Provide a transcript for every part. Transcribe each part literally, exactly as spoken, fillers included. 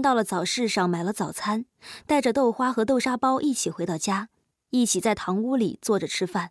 到了早市上买了早餐，带着豆花和豆沙包一起回到家，一起在堂屋里坐着吃饭。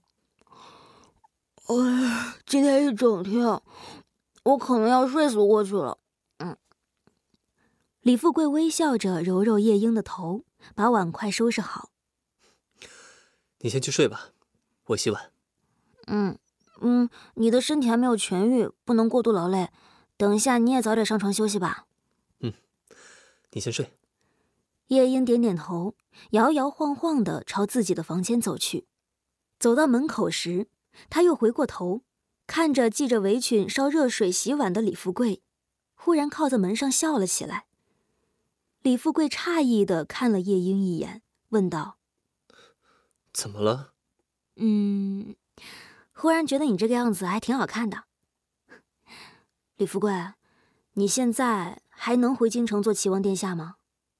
哎，今天一整天，我可能要睡死过去了。嗯。 李富贵微笑着揉揉夜莺的头，把碗筷收拾好。 你先去睡吧，我洗碗。 嗯嗯，你的身体还没有痊愈，不能过度劳累。等一下你也早点上床休息吧。 嗯，你先睡。 夜莺点点头，摇摇晃晃地朝自己的房间走去。走到门口时，他又回过头，看着系着围裙烧热水洗碗的李富贵，忽然靠在门上笑了起来。李富贵诧异地看了夜莺一眼，问道： 怎么了？ 嗯，忽然觉得你这个样子还挺好看的。李富贵，你现在还能回京城做齐王殿下吗？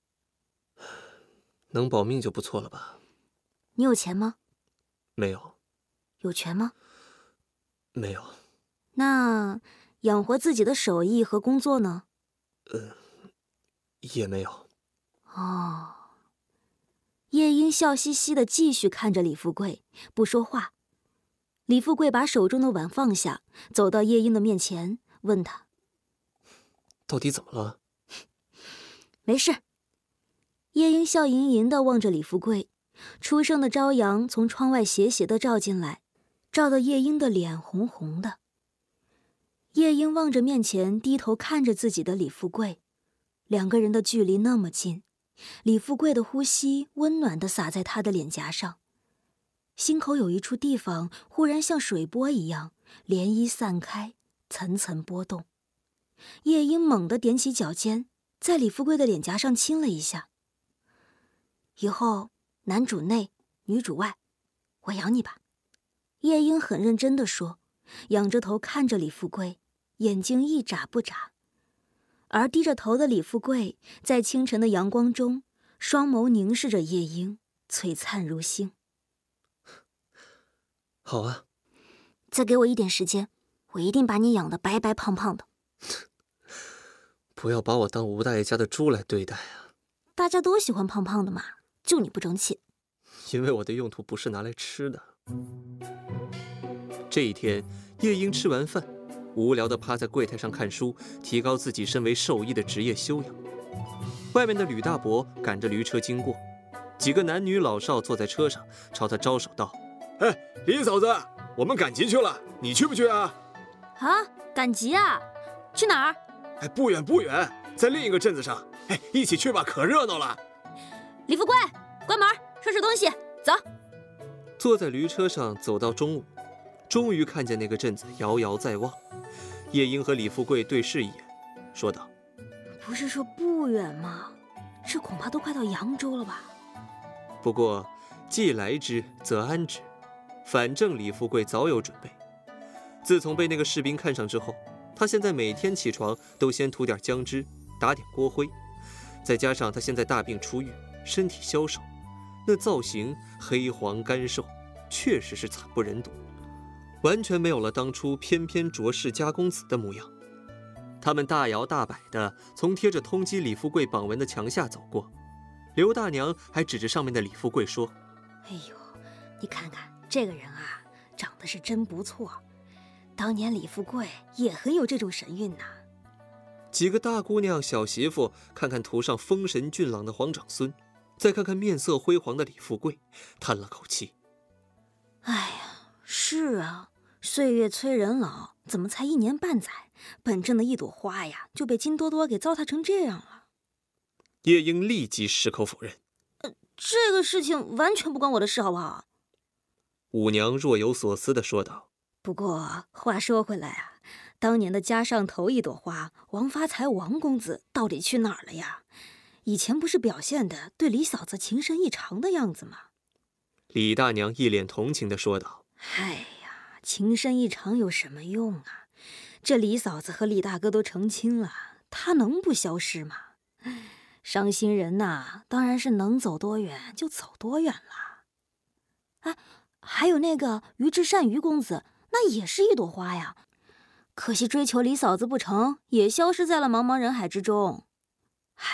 能保命就不错了吧。 你有钱吗？ 没有。 有权吗？ 没有。 那养活自己的手艺和工作呢？ 呃，也没有。 哦。夜莺笑嘻嘻地继续看着李富贵，不说话。李富贵把手中的碗放下，走到夜莺的面前，问他： 到底怎么了？ 没事。夜莺笑吟吟地望着李富贵，初升的朝阳从窗外斜斜地照进来，照得夜莺的脸红红的。夜莺望着面前低头看着自己的李富贵，两个人的距离那么近，李富贵的呼吸温暖地洒在他的脸颊上，心口有一处地方忽然像水波一样涟漪散开，层层波动。夜莺猛地踮起脚尖，在李富贵的脸颊上亲了一下。以后男主内，女主外，我养你吧。夜莺很认真地说，仰着头看着李富贵，眼睛一眨不眨。而低着头的李富贵在清晨的阳光中，双眸凝视着夜莺，璀璨如星。 好啊。 再给我一点时间，我一定把你养得白白胖胖的。 不要把我当吴大爷家的猪来对待啊！ 大家都喜欢胖胖的嘛，就你不争气。 因为我的用途不是拿来吃的。这一天，夜莺吃完饭，无聊地趴在柜台上看书，提高自己身为兽医的职业修养。外面的吕大伯赶着驴车经过，几个男女老少坐在车上，朝他招手道： 哎，李嫂子，我们赶集去了，你去不去啊？ 啊，赶集啊？去哪儿？ 哎，不远不远，在另一个镇子上。哎，一起去吧，可热闹了。 李富贵，关门，收拾东西，走。 坐在驴车上走到中午，终于看见那个镇子遥遥在望。夜莺和李富贵对视一眼，说道： 不是说不远吗？这恐怕都快到扬州了吧？ 不过既来之则安之，反正李富贵早有准备。自从被那个士兵看上之后，他现在每天起床都先涂点姜汁，打点锅灰，再加上他现在大病初愈，身体消瘦，那造型黑黄干瘦，确实是惨不忍睹，完全没有了当初翩翩卓氏家公子的模样。他们大摇大摆地从贴着通缉李富贵榜文的墙下走过，刘大娘还指着上面的李富贵说： 哎呦，你看看这个人啊，长得是真不错，当年李富贵也很有这种神韵呐。 几个大姑娘小媳妇看看图上丰神俊朗的皇长孙，再看看面色辉煌的李富贵，叹了口气： 哎呀，是啊，岁月催人老，怎么才一年半载，本镇的一朵花呀就被金多多给糟蹋成这样了。 夜莺立即矢口否认： 呃，这个事情完全不关我的事，好不好？ 五娘若有所思地说道： 不过话说回来啊，当年的家上头一朵花王发财王公子到底去哪儿了呀？以前不是表现的对李嫂子情深意长的样子吗？ 李大娘一脸同情地说道： 哎呀，情深意长有什么用啊？这李嫂子和李大哥都成亲了，他能不消失吗？伤心人呐，当然是能走多远就走多远了。哎，还有那个于志善于公子，那也是一朵花呀，可惜追求李嫂子不成，也消失在了茫茫人海之中。